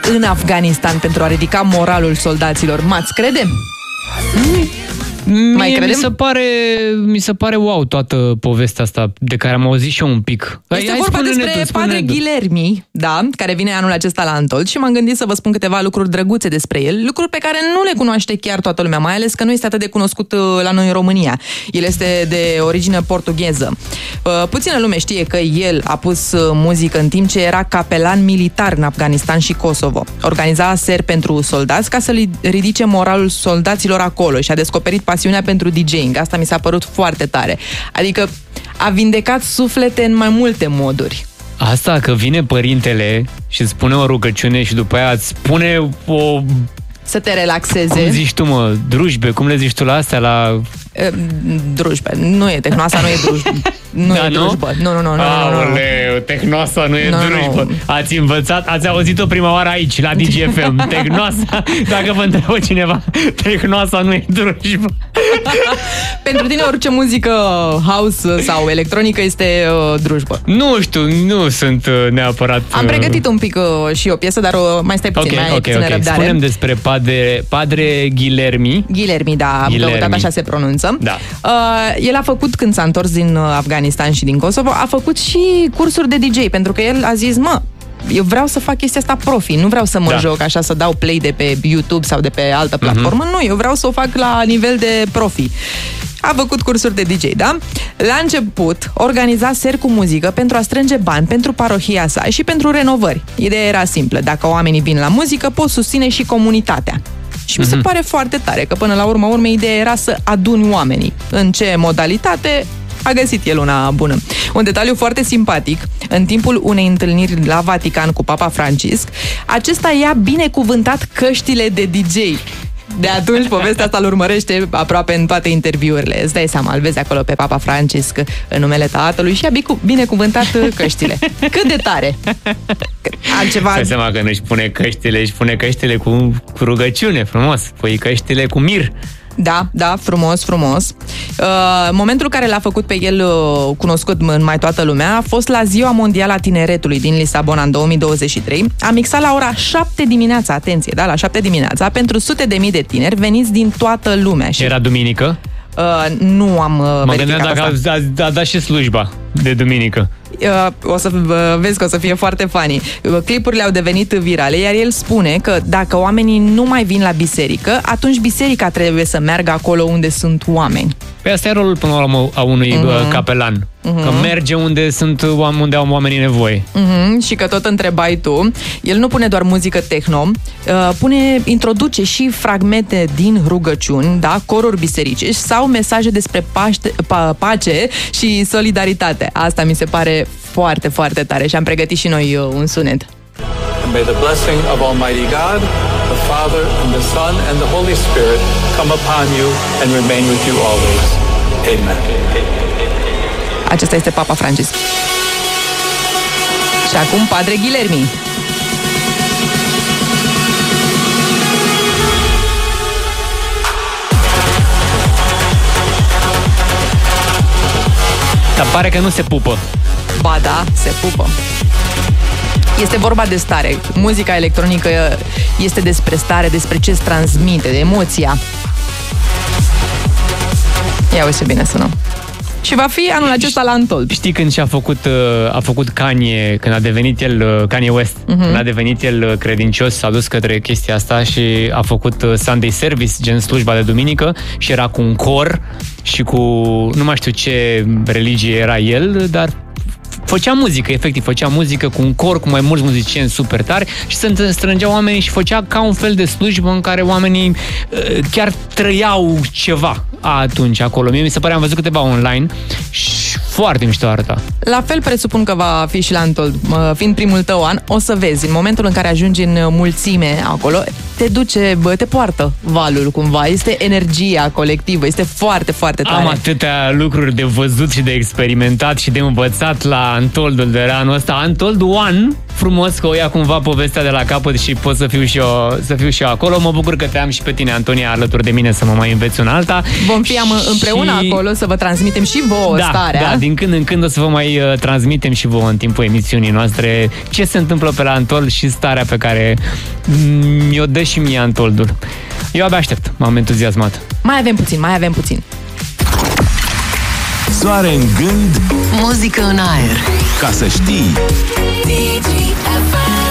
în Afganistan pentru a ridica moralul soldaților. M-ați crede? Mi se pare wow toată povestea asta de care am auzit și eu un pic. Este vorba despre Padre Guilhermi, da, care vine anul acesta la Antold și m-am gândit să vă spun câteva lucruri drăguțe despre el, lucruri pe care nu le cunoaște chiar toată lumea, mai ales că nu este atât de cunoscut la noi în România. El este de origine portugheză. Puțină lume știe că el a pus muzică în timp ce era capelan militar în Afganistan și Kosovo. Organiza seri pentru soldați ca să ridice moralul soldaților acolo și a descoperit pasiunea pentru DJing. Asta mi s-a părut foarte tare. Adică a vindecat suflete în mai multe moduri. Asta că vine părintele și îți spune o rugăciune și după aia îți spune o... Să te relaxeze. Cum zici tu, mă? Drujbe? Cum le zici tu la astea? La... Drujbe. Nu e tehnoasa, nu e drujbe. Nu e drujbă. Nu. Aoleu, tehnoasa nu e drujbă. Ați învățat, ați auzit-o prima oară aici, la DGFM. Tehnoasa, dacă vă întreabă cineva, tehnoasa nu e drujbă. Pentru tine orice muzică house sau electronică este drujbă. Nu știu, nu sunt neapărat... Am pregătit un pic și o piesă, dar mai stai puțin, mai ai puțină răbdare. Spunem despre Padre Guilhermi. Guilhermi, da, am căutat, așa se pronunță. Da. El a făcut, când s-a întors din Afganistan și din Kosovo, a făcut și cursuri de DJ, pentru că el a zis, eu vreau să fac chestia asta profi, nu vreau să mă joc așa, să dau play de pe YouTube sau de pe altă platformă, nu, eu vreau să o fac la nivel de profi. A făcut cursuri de DJ, da? La început organiza seri cu muzică pentru a strânge bani pentru parohia sa și pentru renovări. Ideea era simplă, dacă oamenii vin la muzică, pot susține și comunitatea. Și mi se pare foarte tare că până la urma urmei ideea era să aduni oamenii. În ce modalitate? A găsit el una bună. Un detaliu foarte simpatic, în timpul unei întâlniri la Vatican cu Papa Francisc, acesta i-a binecuvântat căștile de DJ. De atunci, povestea asta îl urmărește aproape în toate interviurile. Îți dai seama, îl vezi acolo pe Papa Francisc în numele Tatălui și a binecuvântat căștile. Cât de tare! Altceva... Îți dai seama că nu își pune căștile cu rugăciune, frumos. Pui căștile cu mir. Da, frumos. Momentul care l-a făcut pe el cunoscut în mai toată lumea a fost la Ziua Mondială a Tineretului din Lisabona în 2023. A mixat la ora 7 dimineața, atenție, da, la 7 dimineața, pentru sute de mii de tineri veniți din toată lumea. Era duminică? Nu am verificat. Mă gândeam dacă a dat și slujba de duminică. O să vezi că o să fie foarte funny. Clipurile au devenit virale, iar el spune că dacă oamenii nu mai vin la biserică, atunci biserica trebuie să meargă acolo unde sunt oameni. Păi asta e rolul până la urmă a unui capelan. Că merge unde au oamenii nevoie. Și că tot întrebai tu, el nu pune doar muzică techno, introduce și fragmente din rugăciuni, da, coruri bisericești sau mesaje despre pace și solidaritate. Asta mi se pare foarte, foarte tare și am pregătit și noi un sunet. And may the blessing of Almighty God, the Father, and the Son, and the Holy Spirit come upon you and remain with you always. Amen. Acesta este Papa Francisc. Și acum Padre Guilhermi. Dar pare că nu se pupă. Ba da, se pupă. Este vorba de stare. Muzica electronică este despre stare, despre ce îți transmite, de emoția. Ia uite ce bine sună. Și va fi anul acesta la Antold. Știi când a făcut Kanye, când a devenit el Kanye West, când a devenit el credincios, s-a dus către chestia asta și a făcut Sunday Service, gen slujba de duminică, și era cu un cor și cu, nu mai știu ce religie era el, dar făcea muzică, efectiv, făcea muzică cu un cor, cu mai mulți muzicieni super tari și se strângeau oamenii și făcea ca un fel de slujbă în care oamenii chiar trăiau ceva atunci acolo. Mie mi se pare, am văzut câteva online și foarte mișto arăta. La fel presupun că va fi și la Antold. Fiind primul tău an, o să vezi, în momentul în care ajungi în mulțime acolo, te duce, te poartă valul cumva, este energia colectivă, este foarte, foarte tare. Am atâtea lucruri de văzut și de experimentat și de învățat la Antoldul de anul ăsta, Antold One, frumos că o ia cumva povestea de la capăt și pot să fiu și eu acolo. Mă bucur că te am și pe tine, Antonia, alături de mine să mă mai înveți una alta. Vom fi împreună acolo să vă transmitem și vouă starea. Da, din când în când o să vă mai transmitem și vouă în timpul emisiunii noastre ce se întâmplă pe la Antold și starea pe care mi-o dă și mie Antoldul. Eu abia aștept, m-am entuziasmat. Mai avem puțin. Soare în gând, muzică în aer. Ca să știi. DGFM.